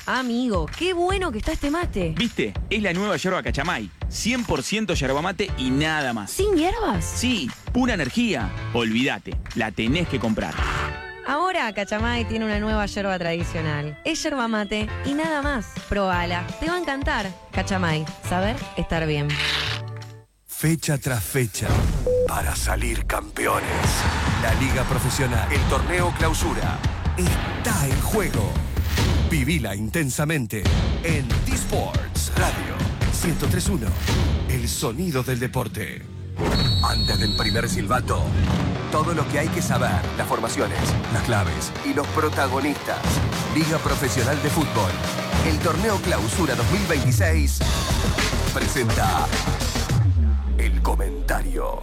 Amigo, qué bueno que está este mate. ¿Viste? Es la nueva yerba Cachamay. 100% yerba mate y nada más. ¿Sin hierbas? Sí, pura energía. Olvídate, la tenés que comprar. Ahora Cachamay tiene una nueva yerba tradicional. Es yerba mate y nada más. Probala, te va a encantar. Cachamay, saber estar bien. Fecha tras fecha, para salir campeones. La Liga Profesional, el Torneo Clausura, está en juego. Vivila intensamente en T-Sports Radio 103.1, el sonido del deporte. Antes del primer silbato, todo lo que hay que saber, las formaciones, las claves y los protagonistas. Liga Profesional de Fútbol, el Torneo Clausura 2026, presenta el comentario.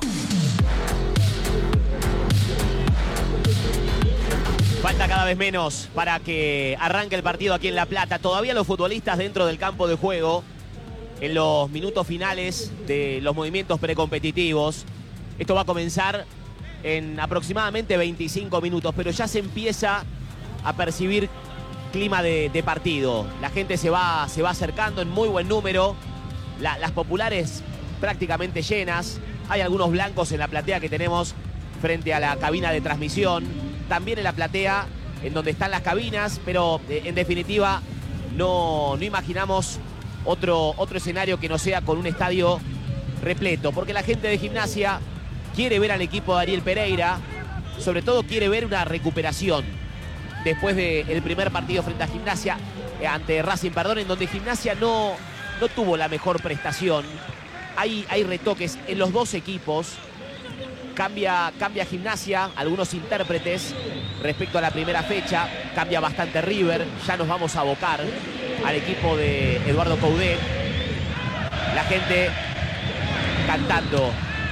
Falta cada vez menos para que arranque el partido aquí en La Plata. Todavía los futbolistas dentro del campo de juego, en los minutos finales de los movimientos precompetitivos. Esto va a comenzar en aproximadamente 25 minutos, pero ya se empieza a percibir clima de partido. La gente se va acercando en muy buen número. Las populares prácticamente llenas. Hay algunos blancos en la platea que tenemos frente a la cabina de transmisión. También en la platea, en donde están las cabinas, pero en definitiva no imaginamos otro escenario que no sea con un estadio repleto, porque la gente de Gimnasia quiere ver al equipo de Ariel Pereira, sobre todo quiere ver una recuperación después del primer partido frente a Gimnasia, ante Racing, en donde Gimnasia no tuvo la mejor prestación. Hay retoques en los dos equipos. Cambia Gimnasia, algunos intérpretes respecto a la primera fecha. Cambia bastante River. Ya nos vamos a abocar al equipo de Eduardo Coudet. La gente cantando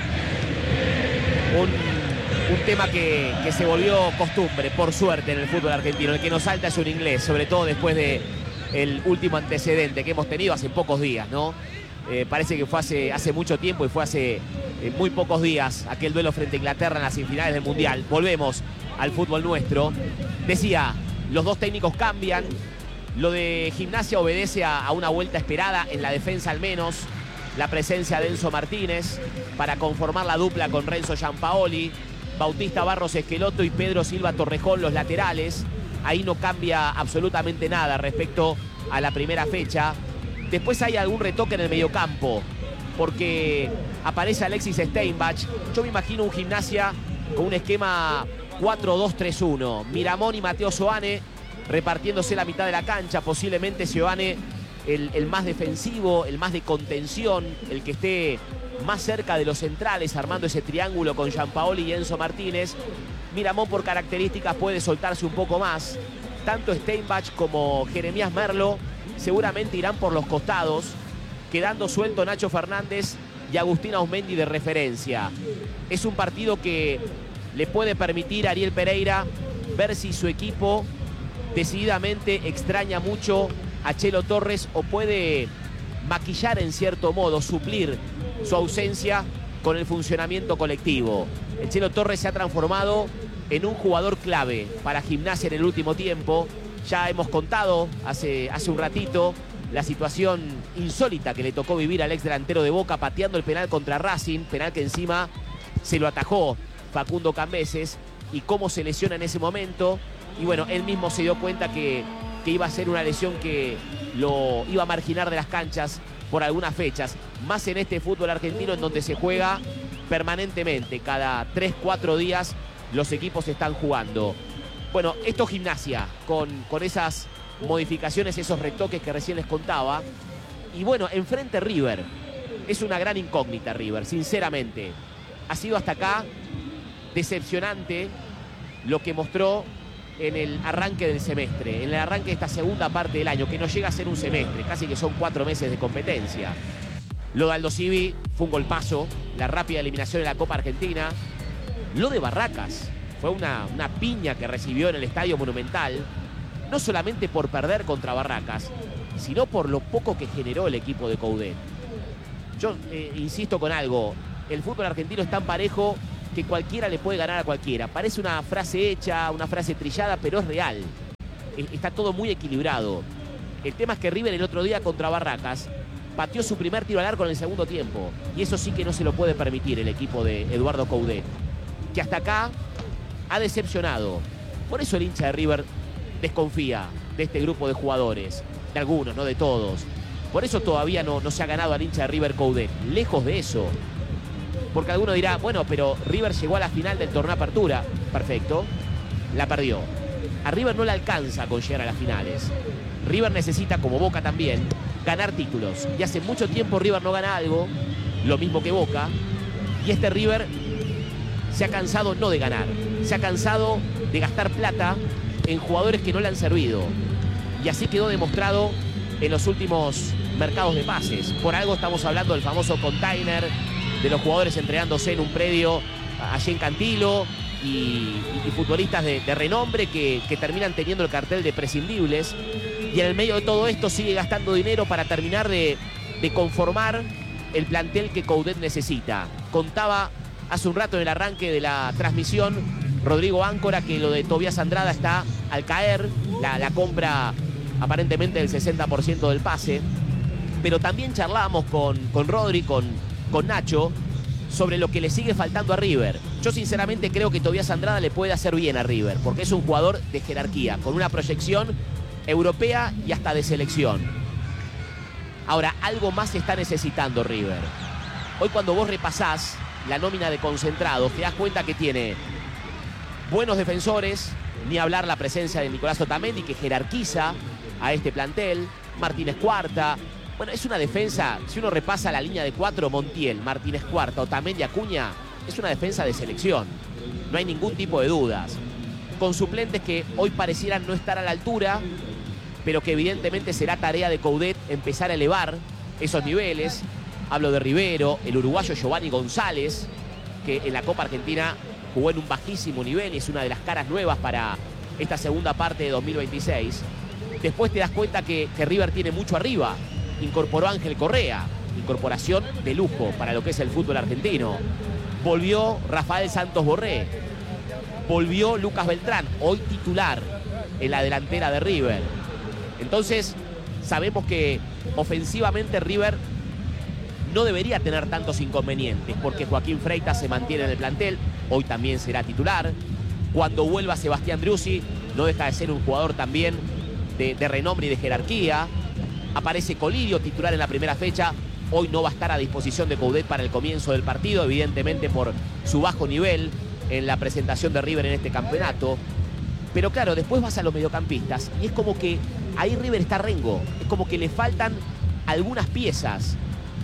un tema que se volvió costumbre, por suerte, en el fútbol argentino. El que nos salta es un inglés, sobre todo después del último antecedente que hemos tenido hace pocos días, ¿no? Parece que fue hace mucho tiempo y fue hace muy pocos días aquel duelo frente a Inglaterra en las semifinales del Mundial. Volvemos al fútbol nuestro. Decía, los dos técnicos cambian. Lo de Gimnasia obedece a una vuelta esperada, en la defensa al menos. La presencia de Enzo Martínez para conformar la dupla con Renzo Giampaoli, Bautista Barros Esqueloto y Pedro Silva Torrejón, los laterales. Ahí no cambia absolutamente nada respecto a la primera fecha. Después hay algún retoque en el mediocampo, porque aparece Alexis Steinbach. Yo me imagino un Gimnasia con un esquema 4-2-3-1. Miramón y Mateo Soane repartiéndose la mitad de la cancha. Posiblemente Soane el más defensivo, el más de contención, el que esté más cerca de los centrales, armando ese triángulo con Giampaoli y Enzo Martínez. Miramón, por características, puede soltarse un poco más. Tanto Steinbach como Jeremías Merlo seguramente irán por los costados, quedando suelto Nacho Fernández y Agustín Ausmendi de referencia. Es un partido que le puede permitir a Ariel Pereira ver si su equipo decididamente extraña mucho a Chelo Torres o puede maquillar en cierto modo, suplir su ausencia con el funcionamiento colectivo. El Chelo Torres se ha transformado en un jugador clave para Gimnasia en el último tiempo. Ya hemos contado hace un ratito la situación insólita que le tocó vivir al ex delantero de Boca pateando el penal contra Racing, penal que encima se lo atajó Facundo Cambeses, y cómo se lesiona en ese momento. Y bueno, él mismo se dio cuenta que iba a ser una lesión que lo iba a marginar de las canchas por algunas fechas, más en este fútbol argentino en donde se juega permanentemente, cada 3-4 días los equipos están jugando. Bueno, esto Gimnasia, con esas modificaciones, esos retoques que recién les contaba. Y bueno, enfrente River. Es una gran incógnita River, sinceramente. Ha sido hasta acá decepcionante lo que mostró en el arranque del semestre, en el arranque de esta segunda parte del año, que no llega a ser un semestre, casi que son 4 meses de competencia. Lo de Aldo Civi fue un golpazo, la rápida eliminación en la Copa Argentina. Lo de Barracas fue una piña que recibió en el Estadio Monumental, no solamente por perder contra Barracas, sino por lo poco que generó el equipo de Coudet. Yo insisto con algo, el fútbol argentino es tan parejo que cualquiera le puede ganar a cualquiera. Parece una frase hecha, una frase trillada, pero es real. Está todo muy equilibrado. El tema es que River el otro día contra Barracas pateó su primer tiro al arco en el segundo tiempo. Y eso sí que no se lo puede permitir el equipo de Eduardo Coudet, que hasta acá ha decepcionado. Por eso el hincha de River desconfía de este grupo de jugadores. De algunos, no de todos. Por eso todavía no se ha ganado al hincha de River Coudet. Lejos de eso. Porque alguno dirá, bueno, pero River llegó a la final del torneo Apertura. Perfecto. La perdió. A River no le alcanza con llegar a las finales. River necesita, como Boca también, ganar títulos. Y hace mucho tiempo River no gana algo, lo mismo que Boca. Y este River se ha cansado no de ganar, se ha cansado de gastar plata en jugadores que no le han servido. Y así quedó demostrado en los últimos mercados de pases. Por algo estamos hablando del famoso container, de los jugadores entrenándose en un predio allí en Cantilo, y futbolistas de renombre que terminan teniendo el cartel de prescindibles. Y en el medio de todo esto sigue gastando dinero para terminar de conformar el plantel que Coudet necesita. Contaba hace un rato en el arranque de la transmisión Rodrigo Áncora que lo de Tobías Andrada está al caer, la compra aparentemente del 60% del pase. Pero también charlábamos con Rodri, con Nacho, sobre lo que le sigue faltando a River. Yo sinceramente creo que Tobías Andrada le puede hacer bien a River, porque es un jugador de jerarquía, con una proyección europea y hasta de selección. Ahora, algo más está necesitando River. Hoy cuando vos repasás la nómina de concentrados, te das cuenta que tiene buenos defensores, ni hablar la presencia de Nicolás Otamendi, que jerarquiza a este plantel, Martínez Cuarta. Bueno, es una defensa, si uno repasa la línea de 4, Montiel, Martínez Cuarta, Otamendi, Acuña, es una defensa de selección. No hay ningún tipo de dudas. Con suplentes que hoy parecieran no estar a la altura, pero que evidentemente será tarea de Coudet empezar a elevar esos niveles. Hablo de Rivero, el uruguayo Giovanni González, que en la Copa Argentina jugó en un bajísimo nivel y es una de las caras nuevas para esta segunda parte de 2026. Después te das cuenta que River tiene mucho arriba. Incorporó a Ángel Correa, incorporación de lujo para lo que es el fútbol argentino. Volvió Rafael Santos Borré, volvió Lucas Beltrán, hoy titular en la delantera de River. Entonces sabemos que ofensivamente River no debería tener tantos inconvenientes, porque Joaquín Freitas se mantiene en el plantel, hoy también será titular. Cuando vuelva Sebastián Driussi, no deja de ser un jugador también de renombre y de jerarquía. Aparece Colidio, titular en la primera fecha. Hoy no va a estar a disposición de Coudet para el comienzo del partido, evidentemente por su bajo nivel en la presentación de River en este campeonato. Pero claro, después vas a los mediocampistas y es como que ahí River está rengo. Es como que le faltan algunas piezas.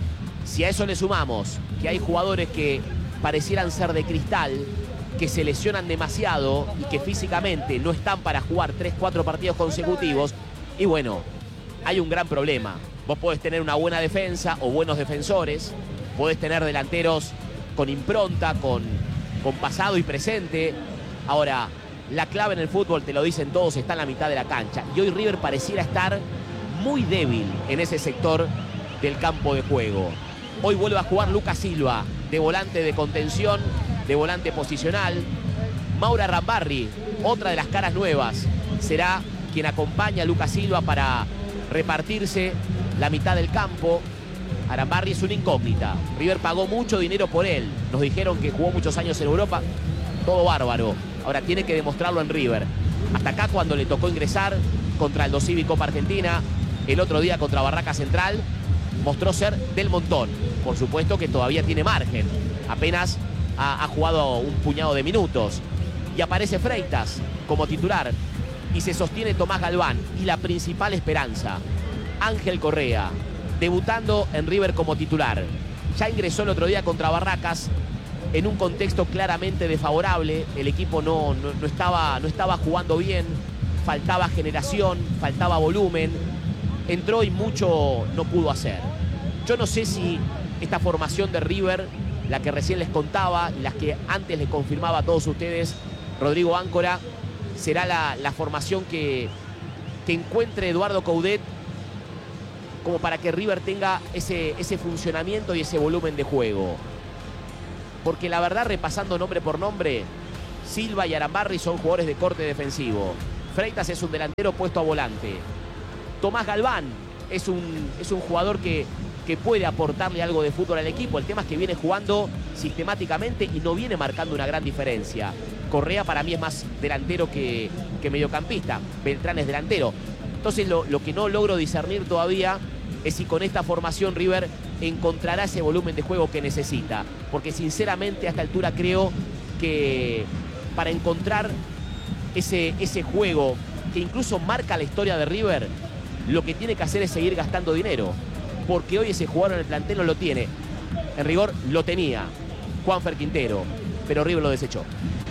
Si a eso le sumamos que hay jugadores que parecieran ser de cristal, que se lesionan demasiado y que físicamente no están para jugar 3-4 partidos consecutivos, y bueno, hay un gran problema. Vos podés tener una buena defensa o buenos defensores, podés tener delanteros con impronta, con pasado y presente. Ahora, la clave en el fútbol, te lo dicen todos, está en la mitad de la cancha. Y hoy River pareciera estar muy débil en ese sector del campo de juego. Hoy vuelve a jugar Lucas Silva, de volante de contención, de volante posicional. Mauro Arambarri, otra de las caras nuevas, será quien acompaña a Lucas Silva para repartirse la mitad del campo. Arambarri es una incógnita. River pagó mucho dinero por él. Nos dijeron que jugó muchos años en Europa. Todo bárbaro. Ahora tiene que demostrarlo en River. Hasta acá cuando le tocó ingresar contra el Dosivi Copa Argentina, el otro día contra Barraca Central, mostró ser del montón. Por supuesto que todavía tiene margen. Apenas ha jugado un puñado de minutos. Y aparece Freitas como titular. Y se sostiene Tomás Galván. Y la principal esperanza, Ángel Correa, debutando en River como titular. Ya ingresó el otro día contra Barracas en un contexto claramente desfavorable. El equipo no estaba jugando bien. Faltaba generación, faltaba volumen. Entró y mucho no pudo hacer. Yo no sé si esta formación de River, la que recién les contaba y las que antes les confirmaba a todos ustedes Rodrigo Áncora, será la formación que encuentre Eduardo Coudet como para que River tenga ese funcionamiento y ese volumen de juego. Porque la verdad, repasando nombre por nombre, Silva y Arambarri son jugadores de corte defensivo. Freitas es un delantero puesto a volante. Tomás Galván es un jugador que puede aportarle algo de fútbol al equipo. El tema es que viene jugando sistemáticamente y no viene marcando una gran diferencia. Correa para mí es más delantero que mediocampista. Beltrán es delantero. Entonces lo que no logro discernir todavía es si con esta formación River encontrará ese volumen de juego que necesita. Porque sinceramente a esta altura creo que para encontrar ese juego que incluso marca la historia de River, lo que tiene que hacer es seguir gastando dinero. Porque hoy ese jugador en el plantel no lo tiene. En rigor lo tenía Juanfer Quintero, pero River lo desechó.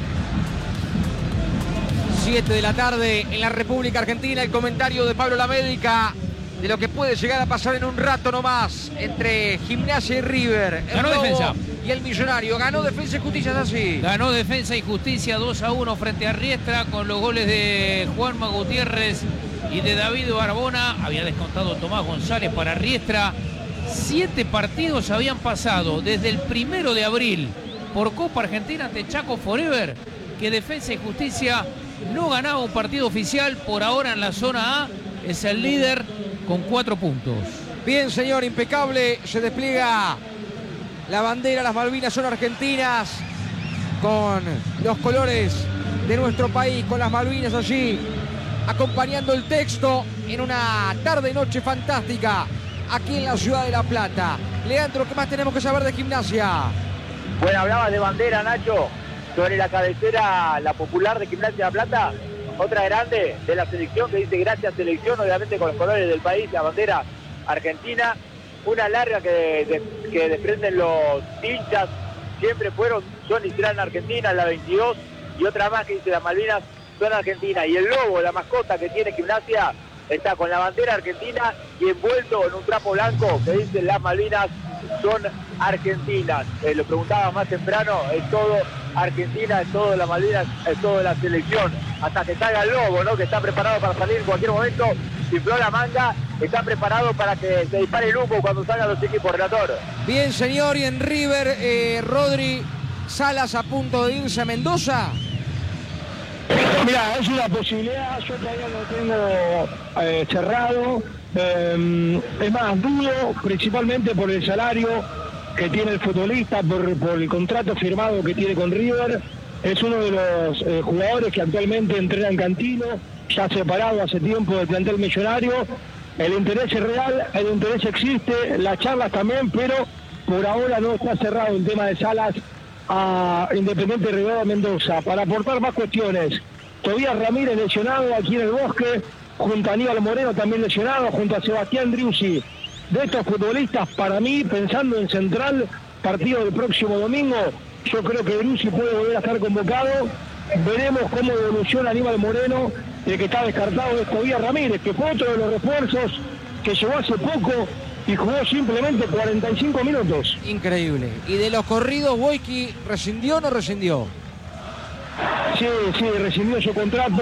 7 de la tarde en la República Argentina. El comentario de Pablo Lamédica de lo que puede llegar a pasar en un rato nomás entre Gimnasia y River. Ganó Defensa. Y el Millonario. Ganó Defensa y Justicia, es así. Ganó Defensa y Justicia 2-1 frente a Riestra con los goles de Juanma Gutiérrez y de David Barbona. Había descontado Tomás González para Riestra. 7 partidos habían pasado desde el 1 de abril por Copa Argentina ante Chaco Forever, que Defensa y Justicia no ganaba un partido oficial. Por ahora en la zona A es el líder con 4 puntos. Bien, señor, impecable. Se despliega la bandera. Las Malvinas son argentinas, con los colores de nuestro país, con las Malvinas allí acompañando el texto en una tarde-noche fantástica aquí en la ciudad de La Plata. Leandro, ¿qué más tenemos que saber de Gimnasia? Bueno, hablabas de bandera, Nacho, sobre la cabecera, la popular de Gimnasia La Plata, otra grande de la selección que dice gracias selección, obviamente con los colores del país, la bandera argentina, una larga que desprenden los hinchas, siempre son y serán argentinas, la 22, y otra más que dice las Malvinas son argentinas, y el logo, la mascota que tiene Gimnasia, está con la bandera argentina y envuelto en un trapo blanco que dice las Malvinas son argentinas. Lo preguntaba más temprano, es todo Argentina, es todo las Malvinas, es todo la selección, hasta que salga el lobo, ¿no? Que está preparado para salir en cualquier momento, infló la manga, está preparado para que se dispare el humo cuando salgan los equipos, relator. Bien, señor, y en River, Rodri, Salas a punto de irse a Mendoza. Mira, es una posibilidad, yo todavía lo tengo cerrado, es más, dudo principalmente por el salario que tiene el futbolista, por el contrato firmado que tiene con River. Es uno de los jugadores que actualmente entrena en Cantino, ya separado hace tiempo del plantel millonario. El interés es real, el interés existe, las charlas también, pero por ahora no está cerrado el tema de Salas a Independiente Rivadavia Mendoza. Para aportar más cuestiones, Tobías Ramírez lesionado aquí en el Bosque, junto a Aníbal Moreno también lesionado, junto a Sebastián Driussi. De estos futbolistas, para mí, pensando en Central, partido del próximo domingo, yo creo que Driussi puede volver a estar convocado. Veremos cómo evoluciona Aníbal Moreno. El que está descartado es Tobías Ramírez, que fue otro de los refuerzos que llegó hace poco y jugó simplemente 45 minutos. Increíble. ¿Y de los corridos, Boyki rescindió o no rescindió? Sí, rescindió su contrato.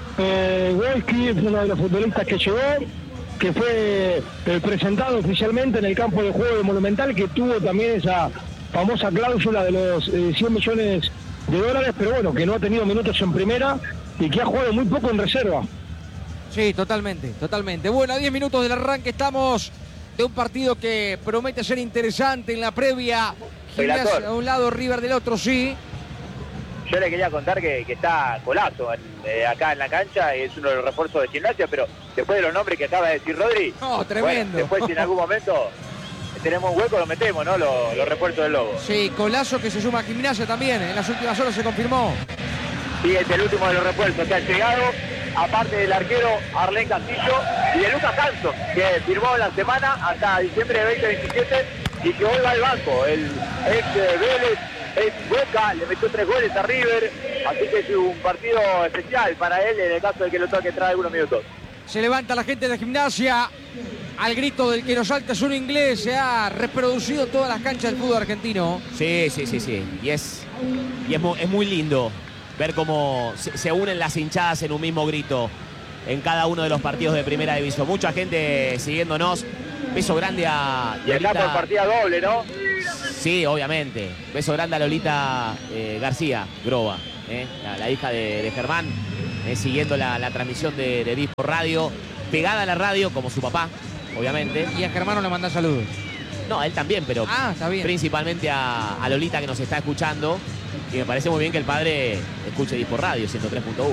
Boyki es uno de los futbolistas que llegó, que fue presentado oficialmente en el campo de juego de Monumental, que tuvo también esa famosa cláusula de los 100 millones de dólares, pero bueno, que no ha tenido minutos en primera y que ha jugado muy poco en reserva. Sí, totalmente. Bueno, a 10 minutos del arranque estamos de un partido que promete ser interesante en la previa. Gimnasia a un lado, River del otro, sí. Yo le quería contar que está Colazo acá en la cancha, es uno de los refuerzos de Gimnasia, pero después de los nombres que acaba de decir Rodri, tremendo. Bueno, después si en algún momento tenemos un hueco lo metemos, ¿no? Los refuerzos del Lobo. Sí, Colazo que se suma a Gimnasia también, en las últimas horas se confirmó. Sí, es el último de los refuerzos que ha llegado, aparte del arquero Arlén Castillo y de Lucas Hanson, que firmó la semana hasta diciembre de 2027 y que hoy va al banco. El ex Vélez, ex Boca, le metió 3 goles a River, así que es un partido especial para él en el caso de que lo toque entrar algunos minutos. Se levanta la gente de Gimnasia al grito del que nos salta es un inglés. Se ha reproducido todas las canchas del fútbol argentino. Sí. Y es muy lindo ver cómo se unen las hinchadas en un mismo grito en cada uno de los partidos de Primera División. Mucha gente siguiéndonos. Beso grande a Lolita. Y acá por partida doble, ¿no? Sí, obviamente. Beso grande a Lolita García Groba, la hija de Germán, siguiendo la transmisión de Dispo Radio. pegada a la radio, como su papá, obviamente. Y a Germano le manda saludos. No, a él también, pero está bien. principalmente a Lolita, que nos está escuchando. Y me parece muy bien que el padre escuche Dispo Radio, 103.1.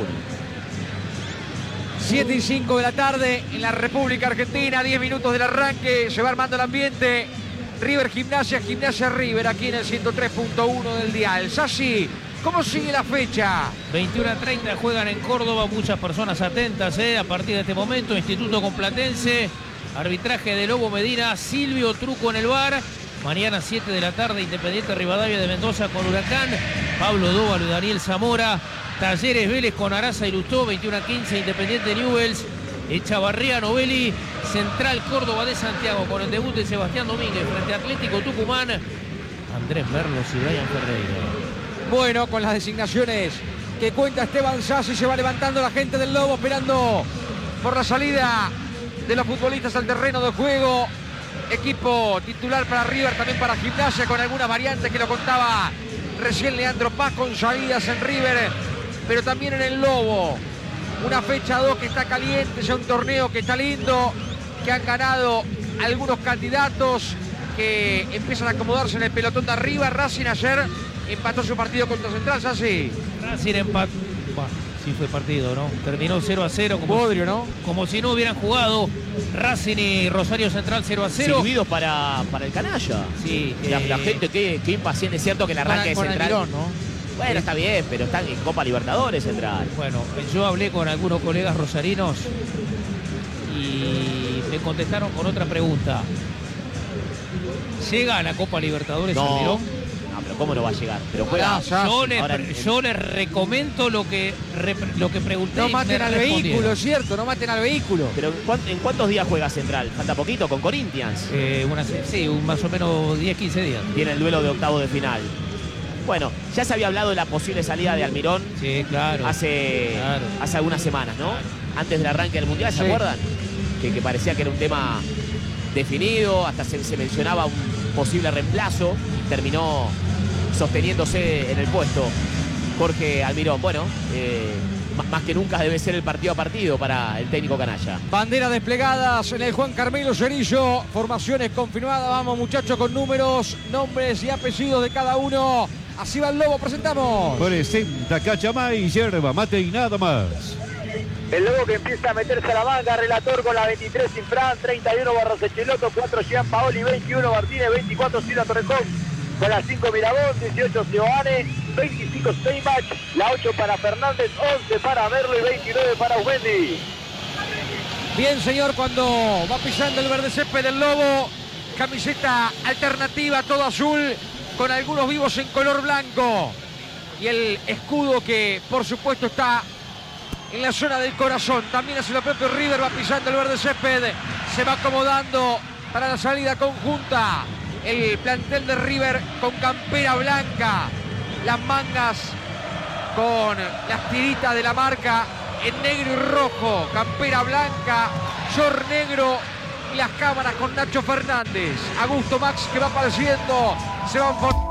7:05 de la tarde en la República Argentina, 10 minutos del arranque, se va armando el ambiente. River Gimnasia, Gimnasia River, aquí en el 103.1 del dial. Sassi, ¿cómo sigue la fecha? 21:30 juegan en Córdoba, muchas personas atentas a partir de este momento. Instituto Complatense, arbitraje de Lobo Medina, Silvio Truco en el VAR. Mañana 7 de la tarde, Independiente Rivadavia de Mendoza con Huracán, Pablo Dóvalo y Daniel Zamora. Talleres Vélez con Araza y Lustó, 21:15, Independiente Newell's, Echavarría Novelli, Central Córdoba de Santiago con el debut de Sebastián Domínguez frente a Atlético Tucumán, Andrés Merlos y Brian Ferreira. Bueno, con las designaciones que cuenta Esteban Sassi, se va levantando la gente del Lobo esperando por la salida de los futbolistas al terreno de juego. Equipo titular para River, también para Gimnasia, con algunas variantes que lo contaba recién Leandro Paz, con salidas en River, pero también en el Lobo. Una fecha 2 que está caliente, ya un torneo que está lindo, que han ganado algunos candidatos que empiezan a acomodarse en el pelotón de arriba. Racing ayer empató su partido contra Central, ¿sí? Racing empató. Sí fue partido, ¿no? Terminó 0-0 como, Bodrio, ¿no? Como si no hubieran jugado. Racing y Rosario Central 0-0. Silbidos para el canalla. Sí. La gente que impaciente. Es cierto que el arranque de Central. Almirón, ¿no? Bueno, está bien, pero están en Copa Libertadores Central. Bueno, yo hablé con algunos colegas rosarinos y me contestaron con otra pregunta. ¿Llega a la Copa Libertadores Almirón? No, pero ¿cómo no va a llegar? Pero juega. Yo les recomiendo lo que pregunté. No maten al vehículo, ¿cierto? No maten al vehículo. Pero ¿en cuántos días juega Central? ¿Falta poquito? ¿Con Corinthians? Más o menos 10, 15 días. Tiene el duelo de octavos de final. Bueno, ya se había hablado de la posible salida de Almirón. Sí, claro. Hace algunas semanas, ¿no? Antes del arranque del Mundial, ¿se acuerdan? Que parecía que era un tema definido, hasta se mencionaba un posible reemplazo. Terminó sosteniéndose en el puesto Jorge Almirón. Bueno, más que nunca debe ser el partido a partido para el técnico canalla. Banderas desplegadas en el Juan Carmelo Cerillo, formaciones confirmadas. Vamos, muchachos, con números, nombres y apellidos de cada uno. Así va el Lobo, presentamos. Presenta Cachamay, yerba, mate y nada más. El Lobo que empieza a meterse a la manga, relator con la 23 Infran, 31 Barros Echeloto, 4 Jean Paoli, 21 Martínez, 24 Sila Torrejón, con la 5 Mirabón, 18 Seoane, 25 Steinbach, la 8 para Fernández, 11 para Merlo y 29 para Ubendi. Bien, señor, cuando va pisando el verde césped del Lobo, camiseta alternativa, todo azul, con algunos vivos en color blanco. Y el escudo que, por supuesto, está en la zona del corazón. También hace lo propio River, va pisando el verde césped, se va acomodando para la salida conjunta. El plantel de River con campera blanca, las mangas con las tiritas de la marca en negro y rojo, campera blanca, short negro y las cámaras con Nacho Fernández. Augusto Max que va apareciendo, se van